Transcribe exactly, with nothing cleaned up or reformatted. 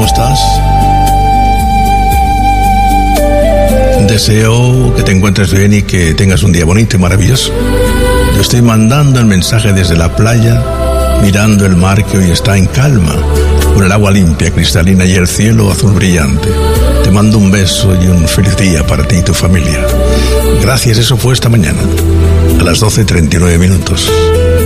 estás? Deseo que te encuentres bien y que tengas un día bonito y maravilloso. Yo estoy mandando el mensaje desde la playa, mirando el mar que hoy está en calma, con el agua limpia, cristalina y el cielo azul brillante. Te mando un beso y un feliz día para ti y tu familia. Gracias, eso fue esta mañana, a las doce y treinta y nueve minutos.